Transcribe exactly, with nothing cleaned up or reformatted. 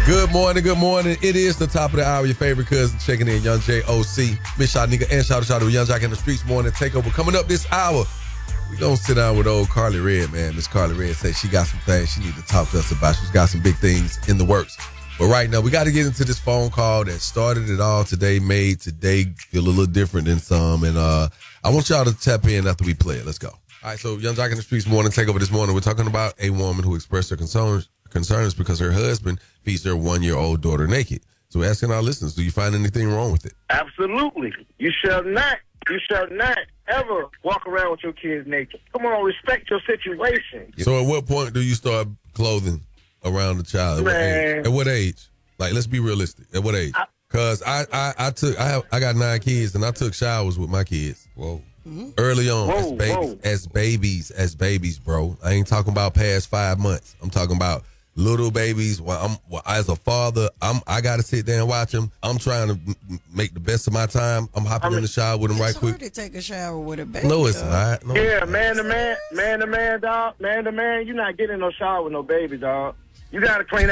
Good morning, good morning. It is the top of the hour. Your favorite cousin checking in, Young J O C. Miss Shotnika and shout out to Young Jock in the Streets morning takeover. Coming up this hour, we gonna sit down with old Carly Red, man. Miss Carly Red says she got some things she need to talk to us about. She's got some big things in the works. But right now, we got to get into this phone call that started it all today, made today feel a little different than some. And uh, I want y'all to tap in after we play it. Let's go. All right, so Young Jock in the Streets morning takeover this morning. We're talking about a woman who expressed her concerns concerns because her husband feeds their one-year-old daughter naked. So we're asking our listeners, do you find anything wrong with it? Absolutely. You shall not, you shall not ever walk around with your kids naked. Come on, respect your situation. So at what point do you start clothing around the child? At what age? At what age? Like, let's be realistic. At what age? Because I, I, I took, I have, I got nine kids, and I took showers with my kids. Whoa. Mm-hmm. Early on, whoa, as babies, whoa. as babies, as babies, bro. I ain't talking about past five months. I'm talking about little babies. Well, I'm well, as a father, I'm I gotta sit there and watch them. I'm trying to m- make the best of my time. I'm hopping I mean, in the shower with them right quick. It's hard to take a shower with a baby. No, it's not. No, yeah, man to man, man to man, dog, man to man. You're not getting no shower with no baby, dog. You gotta clean